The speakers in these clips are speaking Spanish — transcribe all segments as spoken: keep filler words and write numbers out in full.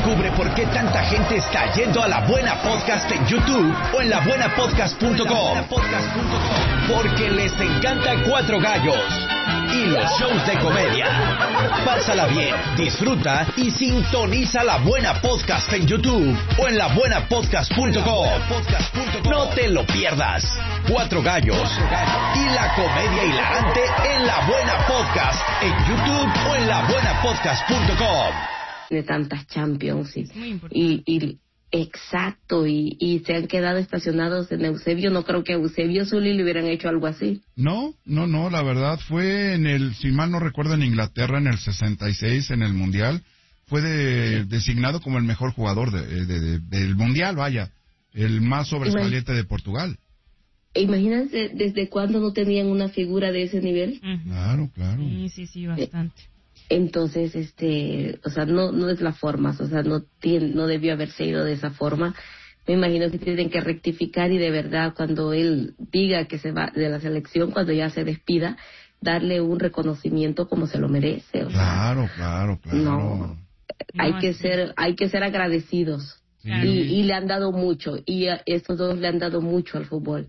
Descubre por qué tanta gente está yendo a La Buena Podcast en YouTube o en la buena podcast punto com. Porque les encanta Cuatro Gallos y los shows de comedia. Pásala bien, disfruta y sintoniza La Buena Podcast en YouTube o en la buena podcast punto com. No te lo pierdas. Cuatro Gallos y la comedia hilarante en La Buena Podcast en YouTube o en la buena podcast punto com. De tantas Champions y, y, y exacto y, y se han quedado estacionados en Eusebio. No creo que a Eusebio Zuli le hubieran hecho algo así. No, no, no, la verdad fue en el, si mal no recuerdo, en Inglaterra en el sesenta y seis en el Mundial, fue de, designado como el mejor jugador de, de, de, del Mundial, vaya, el más sobresaliente de Portugal. Imagínense desde cuándo no tenían una figura de ese nivel. Uh-huh. Claro, claro. Sí, sí, sí, bastante. Entonces, este, o sea, no no es la forma, o sea, no tiene, no debió haberse ido de esa forma. Me imagino que tienen que rectificar y de verdad cuando él diga que se va de la selección, cuando ya se despida, darle un reconocimiento como se lo merece. O claro, sea, claro, claro. No, hay no, que sí. ser, hay que ser agradecidos. Sí. Y, y le han dado mucho, y a estos dos le han dado mucho al fútbol.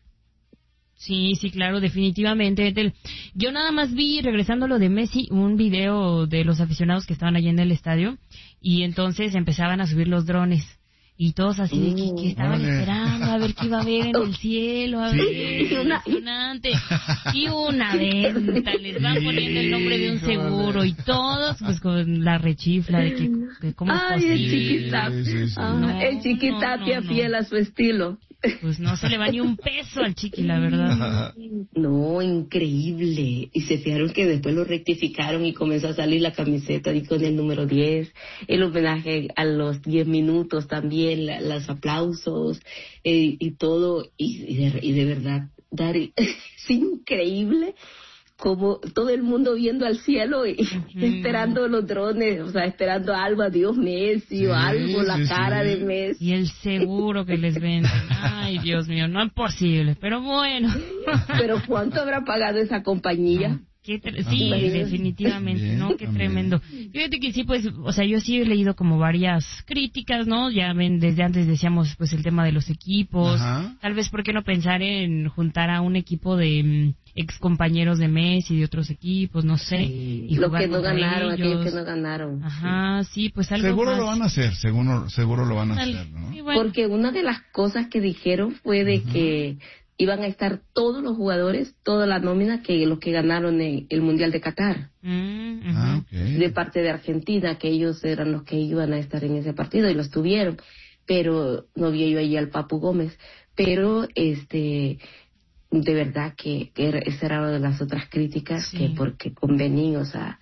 Sí, sí, claro, definitivamente. Yo nada más vi, regresando a lo de Messi, un video de los aficionados que estaban allí en el estadio y entonces empezaban a subir los drones y todos así de que, que estaban Vale. esperando a ver qué iba a ver en el cielo, a ver, Sí. impresionante. Y una venta, les van poniendo el nombre de un seguro y todos pues con la rechifla de que, que cómo es Ay, el posible. Chiquitapia, Sí, sí, sí. ah, No, el Chiquitapia no, no, no. fiel a su estilo. Pues no se le va ni un peso al Chiqui, la verdad. No, increíble. Y se fijaron que después lo rectificaron y comenzó a salir la camiseta y con el número diez, el homenaje a los diez minutos también, la, los aplausos eh, y todo. Y, y, de, y de verdad, Dari, es increíble como todo el mundo viendo al cielo y Uh-huh. esperando los drones, o sea, esperando algo, a Dios Messi Sí, o algo, la sí, cara sí. de Messi. Y el seguro que les venden. Ay, Dios mío, no es posible, pero bueno. Pero ¿cuánto habrá pagado esa compañía? Qué tre- sí, También. definitivamente, Bien, ¿no? Qué también. tremendo. Fíjate que sí, pues, o sea, yo sí he leído como varias críticas, ¿no? Ya ven, desde antes decíamos, pues, el tema de los equipos. Ajá. Tal vez, ¿por qué no pensar en juntar a un equipo de mm, ex compañeros de Messi, de otros equipos, no sé? Y Lo jugar que no contra ganaron, ellos. aquellos que no ganaron. Ajá, sí, pues algo Seguro más. lo van a hacer, seguro, seguro lo van a Al- hacer, ¿no? sí, bueno. Porque una de las cosas que dijeron fue de Ujú. que iban a estar todos los jugadores, toda la nómina, que los que ganaron en el Mundial de Qatar, Mm, ujú. Ah, ok. de parte de Argentina, que ellos eran los que iban a estar en ese partido y los tuvieron. Pero no vi yo allí al Papu Gómez. Pero, este, de verdad que, que era- esa era una de las otras críticas, Sí. que porque con Benín, o sea,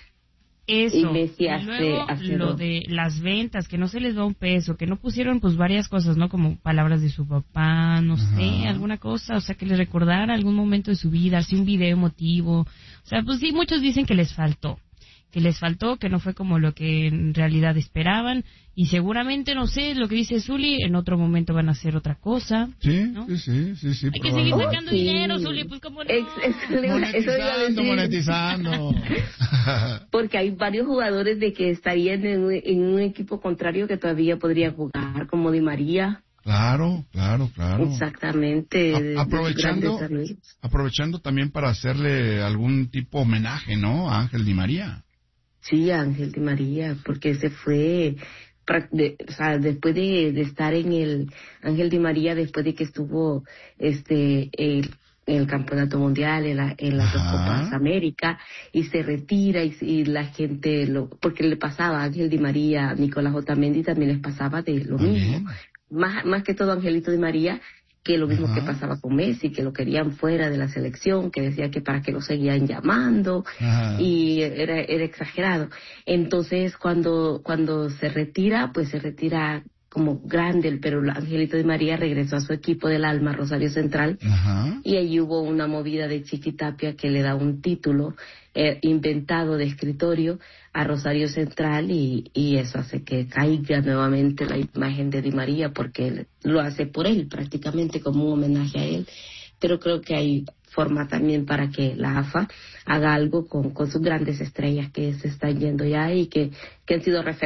Eso, Y Messi y hace- luego hace lo dos. de las ventas, que no se les va un peso, que no pusieron pues varias cosas, ¿no? Como palabras de su papá, no sé, Ajá. alguna cosa, o sea, que les recordara algún momento de su vida, así un video emotivo. O sea, pues sí, muchos dicen que les faltó, que les faltó, que no fue como lo que en realidad esperaban, y seguramente, no sé, lo que dice Zuli, en otro momento van a hacer otra cosa. Sí, ¿no? sí, sí, sí, sí. Hay que seguir probablemente. sacando Oh, sí. dinero, Zuli, pues como no. Ex- ex- eso iba a Monetizando, decir. monetizando. Porque hay varios jugadores de que estarían en un, en un equipo contrario que todavía podrían jugar, como Di María. Claro, claro, claro. Exactamente. A- de- de aprovechando, grandes amigos. aprovechando también para hacerle algún tipo homenaje, ¿no? A Ángel Di María. Sí, Ángel Di María, porque se fue, prac- de- o sea, después de, de estar en el Ángel Di María, después de que estuvo este el, en el Campeonato Mundial, en, la, en las dos Ajá. Copas América, y se retira y, y la gente, lo porque le pasaba a Ángel Di María, a Nicolás Otamendi también les pasaba de lo Muy mismo. bien. Más, más que todo Angelito Di María, que lo mismo Ajá. que pasaba con Messi, que lo querían fuera de la selección, que decía que para qué lo seguían llamando, Ajá. y era, era exagerado. Entonces, cuando, cuando se retira, pues se retira como grande, pero Angelito Di María regresó a su equipo del alma, Rosario Central, Ajá. y allí hubo una movida de Chiquitapia que le da un título eh, inventado de escritorio a Rosario Central y, y eso hace que caiga nuevamente la imagen de Di María porque él lo hace por él prácticamente como un homenaje a él, pero creo que hay forma también para que la A F A haga algo con, con sus grandes estrellas que se están yendo ya y que, que han sido referentes